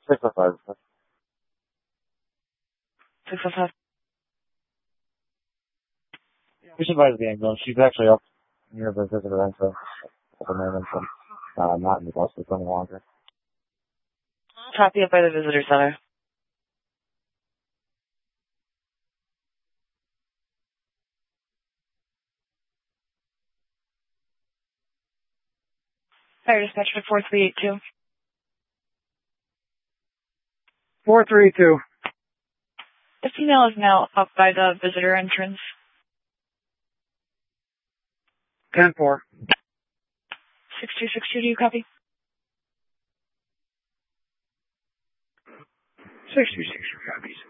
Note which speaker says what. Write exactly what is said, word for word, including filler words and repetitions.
Speaker 1: six oh five.
Speaker 2: six oh five.
Speaker 1: We should advise the ambulance. She's actually up near the visitor entrance at the moment, and uh, not in the bus any longer.
Speaker 2: Copy up by the visitor center. Fire dispatch for four three eight two.
Speaker 3: four three two.
Speaker 2: The female is now up by the visitor entrance.
Speaker 3: ten four.
Speaker 2: six two six two, do you copy?
Speaker 3: six two six two copies.